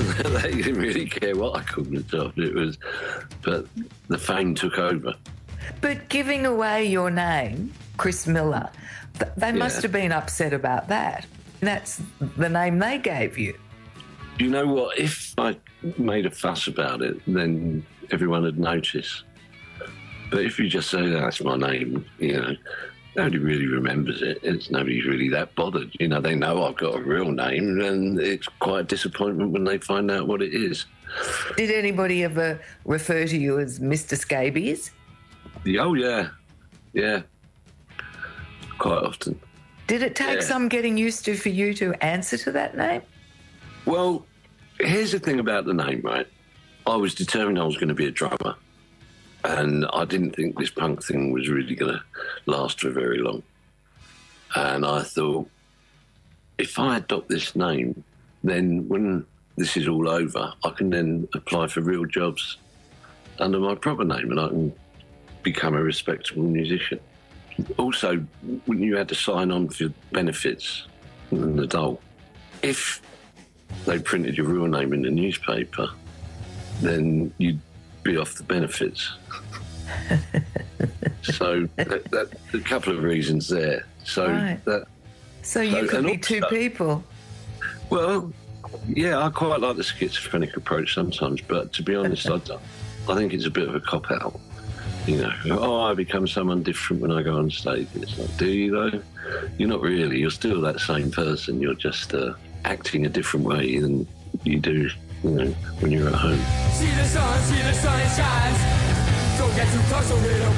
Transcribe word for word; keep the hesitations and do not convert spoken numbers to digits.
They didn't really care what I called myself. It was, but the fame took over. But giving away your name, Chris Miller, th- they must Yeah. have been upset about that. That's the name they gave you. You know what? If I made a fuss about it, then everyone would notice. But if you just say that's my name, you know, nobody really remembers it. It's nobody's really that bothered. You know, they know I've got a real name, and it's quite a disappointment when they find out what it is. Did anybody ever refer to you as Mister Scabies? Oh yeah, yeah, quite often. Did it take Yeah. some getting used to for you to answer to that name? Well, here's the thing about the name, right? I was determined I was going to be a drummer, and I didn't think this punk thing was really going to last for very long. And I thought, if I adopt this name, then when this is all over, I can then apply for real jobs under my proper name, and I can become a respectable musician. Also, when you had to sign on for benefits as an adult, if they printed your real name in the newspaper, then you'd be off the benefits. So that, that, a couple of reasons there. So Right. that, So you So- could and be two also- people. well, yeah, I quite like the schizophrenic approach sometimes, but to be honest, I, I think it's a bit of a cop-out. You know, oh, I become someone different when I go on stage. It's like, do you though? You're not really. You're still that same person. You're just uh, acting a different way than you do, you know, when you're at home. See the sun, see the sun, it shines. Don't get too close or it'll